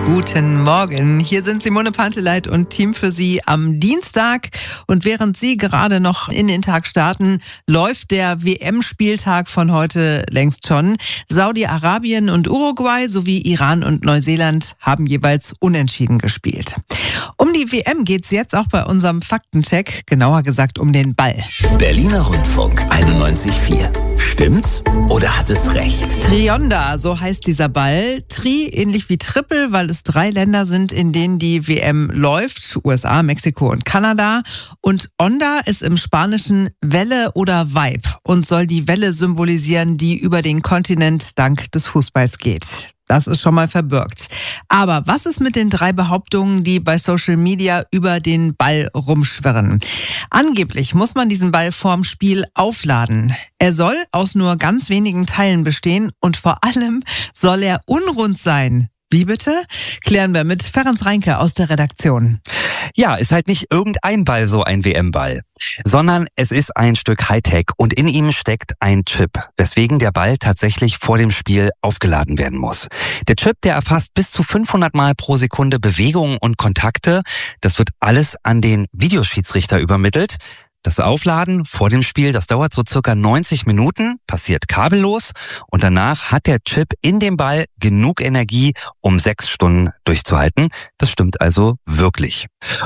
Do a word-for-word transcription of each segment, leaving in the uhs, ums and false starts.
Guten Morgen, hier sind Simone Panteleit und Team für Sie am Dienstag. Und während Sie gerade noch in den Tag starten, läuft der W M-Spieltag von heute längst schon. Saudi-Arabien und Uruguay sowie Iran und Neuseeland haben jeweils unentschieden gespielt. Um die W M geht's jetzt auch bei unserem Faktencheck, genauer gesagt um den Ball. Berliner Rundfunk einundneunzig Komma vier. Stimmt's oder hat es recht? Trionda, so heißt dieser Ball. Tri, ähnlich wie Triple, weil es drei Länder sind, in denen die W M läuft. U S A, Mexiko und Kanada. Und Onda ist im Spanischen Welle oder Vibe und soll die Welle symbolisieren, die über den Kontinent dank des Fußballs geht. Das ist schon mal verbürgt. Aber was ist mit den drei Behauptungen, die bei Social Media über den Ball rumschwirren? Angeblich muss man diesen Ball vorm Spiel aufladen. Er soll aus nur ganz wenigen Teilen bestehen und vor allem soll er unrund sein. Wie bitte? Klären wir mit Ferenc Reinke aus der Redaktion. Ja, ist halt nicht irgendein Ball so ein W M-Ball, sondern es ist ein Stück Hightech und in ihm steckt ein Chip, weswegen der Ball tatsächlich vor dem Spiel aufgeladen werden muss. Der Chip, der erfasst bis zu fünfhundert Mal pro Sekunde Bewegungen und Kontakte. Das wird alles an den Videoschiedsrichter übermittelt. Das Aufladen vor dem Spiel, das dauert so circa neunzig Minuten, passiert kabellos und danach hat der Chip in dem Ball genug Energie, um sechs Stunden durchzuhalten. Das stimmt also wirklich.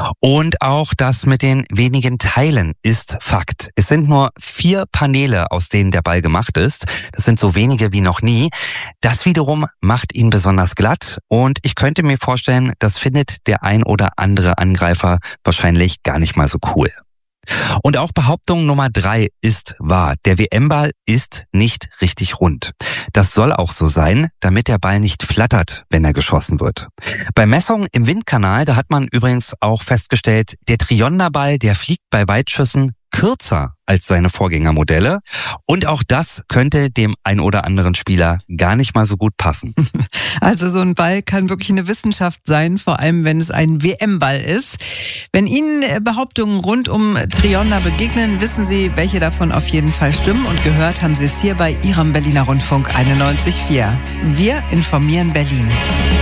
Und auch das mit den wenigen Teilen ist Fakt. Es sind nur vier Paneele, aus denen der Ball gemacht ist. Das sind so wenige wie noch nie. Das wiederum macht ihn besonders glatt und ich könnte mir vorstellen, das findet der ein oder andere Angreifer wahrscheinlich gar nicht mal so cool. Und auch Behauptung Nummer drei ist wahr. Der W M-Ball ist nicht richtig rund. Das soll auch so sein, damit der Ball nicht flattert, wenn er geschossen wird. Bei Messungen im Windkanal, da hat man übrigens auch festgestellt, der Trionda-Ball, der fliegt bei Weitschüssen kürzer als seine Vorgängermodelle. Und auch das könnte dem ein oder anderen Spieler gar nicht mal so gut passen. Also so ein Ball kann wirklich eine Wissenschaft sein, vor allem wenn es ein W M-Ball ist. Wenn Ihnen Behauptungen rund um Trionda begegnen, wissen Sie, welche davon auf jeden Fall stimmen. Und gehört haben Sie es hier bei Ihrem Berliner Rundfunk einundneunzig Komma vier. Wir informieren Berlin.